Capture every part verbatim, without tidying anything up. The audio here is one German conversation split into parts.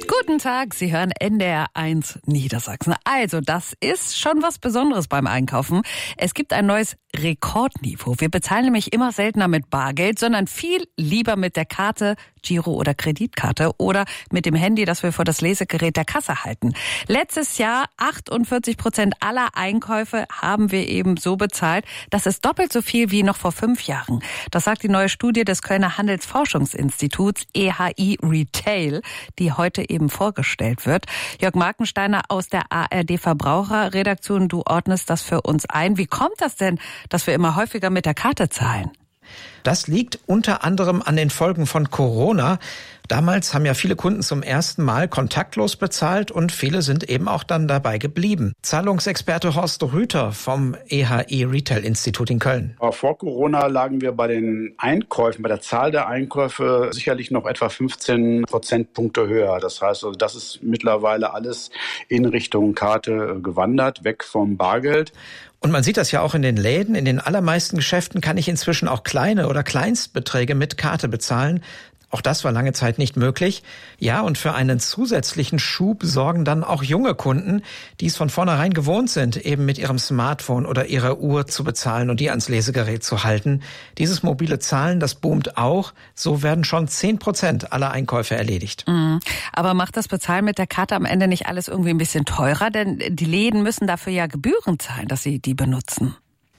Guten Tag, Sie hören N D R eins Niedersachsen. Also, das ist schon was Besonderes beim Einkaufen. Es gibt ein neues Rekordniveau. Wir bezahlen nämlich immer seltener mit Bargeld, sondern viel lieber mit der Karte, Giro- oder Kreditkarte oder mit dem Handy, das wir vor das Lesegerät der Kasse halten. Letztes Jahr achtundvierzig Prozent aller Einkäufe haben wir eben so bezahlt. Das ist doppelt so viel wie noch vor fünf Jahren. Das sagt die neue Studie des Kölner Handelsforschungsinstituts E H I Retail, die heute eben vorgestellt wird. Jörg Markensteiner aus der A R D Verbraucherredaktion, du ordnest das für uns ein. Wie kommt das denn, dass wir immer häufiger mit der Karte zahlen? Das liegt unter anderem an den Folgen von Corona. Damals haben ja viele Kunden zum ersten Mal kontaktlos bezahlt und viele sind eben auch dann dabei geblieben. Zahlungsexperte Horst Rüther vom E H I Retail Institut in Köln. Vor Corona lagen wir bei den Einkäufen, bei der Zahl der Einkäufe sicherlich noch etwa fünfzehn Prozentpunkte höher. Das heißt, also das ist mittlerweile alles in Richtung Karte gewandert, weg vom Bargeld. Und man sieht das ja auch in den Läden. In den allermeisten Geschäften kann ich inzwischen auch kleine oder Kleinstbeträge mit Karte bezahlen. Auch das war lange Zeit nicht möglich. Ja, und für einen zusätzlichen Schub sorgen dann auch junge Kunden, die es von vornherein gewohnt sind, eben mit ihrem Smartphone oder ihrer Uhr zu bezahlen und die ans Lesegerät zu halten. Dieses mobile Zahlen, das boomt auch. So werden schon zehn Prozent aller Einkäufe erledigt. Mhm. Aber macht das Bezahlen mit der Karte am Ende nicht alles irgendwie ein bisschen teurer? Denn die Läden müssen dafür ja Gebühren zahlen, dass sie die benutzen.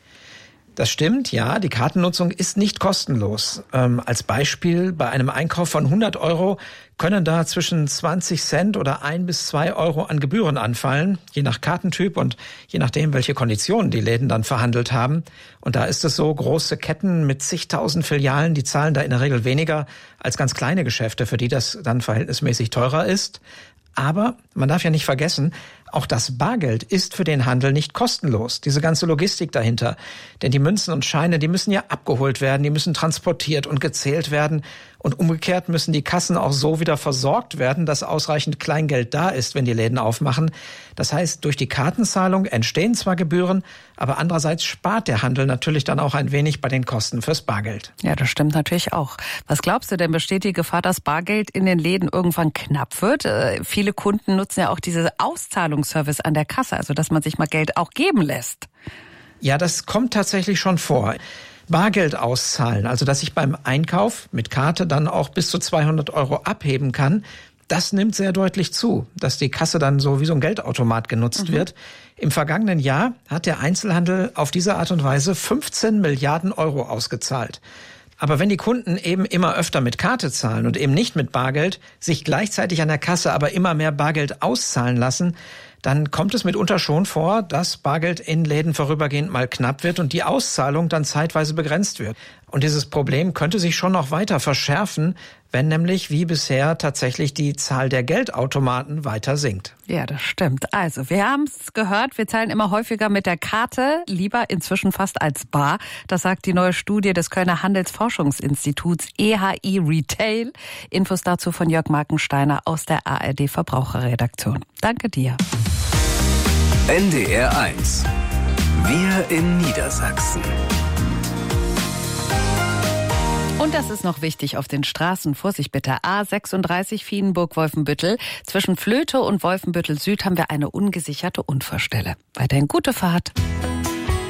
Das stimmt, ja, die Kartennutzung ist nicht kostenlos. Ähm, als Beispiel, bei einem Einkauf von hundert Euro können da zwischen zwanzig Cent oder ein bis zwei Euro an Gebühren anfallen, je nach Kartentyp und je nachdem, welche Konditionen die Läden dann verhandelt haben. Und da ist es so, große Ketten mit zigtausend Filialen, die zahlen da in der Regel weniger als ganz kleine Geschäfte, für die das dann verhältnismäßig teurer ist. Aber man darf ja nicht vergessen, auch das Bargeld ist für den Handel nicht kostenlos. Diese ganze Logistik dahinter. Denn die Münzen und Scheine, die müssen ja abgeholt werden, die müssen transportiert und gezählt werden. Und umgekehrt müssen die Kassen auch so wieder versorgt werden, dass ausreichend Kleingeld da ist, wenn die Läden aufmachen. Das heißt, durch die Kartenzahlung entstehen zwar Gebühren, aber andererseits spart der Handel natürlich dann auch ein wenig bei den Kosten fürs Bargeld. Ja, das stimmt natürlich auch. Was glaubst du denn, besteht die Gefahr, dass Bargeld in den Läden irgendwann knapp wird? Äh, viele Kunden nutzen ja auch diese Auszahlungsservice an der Kasse, also dass man sich mal Geld auch geben lässt. Ja, das kommt tatsächlich schon vor. Bargeld auszahlen, also dass ich beim Einkauf mit Karte dann auch bis zu zweihundert Euro abheben kann, das nimmt sehr deutlich zu, dass die Kasse dann so wie so ein Geldautomat genutzt mhm. wird. Im vergangenen Jahr hat der Einzelhandel auf diese Art und Weise fünfzehn Milliarden Euro ausgezahlt. Aber wenn die Kunden eben immer öfter mit Karte zahlen und eben nicht mit Bargeld, sich gleichzeitig an der Kasse aber immer mehr Bargeld auszahlen lassen, dann kommt es mitunter schon vor, dass Bargeld in Läden vorübergehend mal knapp wird und die Auszahlung dann zeitweise begrenzt wird. Und dieses Problem könnte sich schon noch weiter verschärfen, wenn nämlich wie bisher tatsächlich die Zahl der Geldautomaten weiter sinkt. Ja, das stimmt. Also, wir haben es gehört, wir zahlen immer häufiger mit der Karte, lieber inzwischen fast als bar. Das sagt die neue Studie des Kölner Handelsforschungsinstituts E H I Retail. Infos dazu von Jörg Markensteiner aus der A R D Verbraucherredaktion. Danke dir. N D R eins. Wir in Niedersachsen. Und das ist noch wichtig auf den Straßen. Vorsicht bitte. A sechsunddreißig Vienenburg-Wolfenbüttel. Zwischen Flöte und Wolfenbüttel Süd haben wir eine ungesicherte Unfallstelle. Weiterhin gute Fahrt.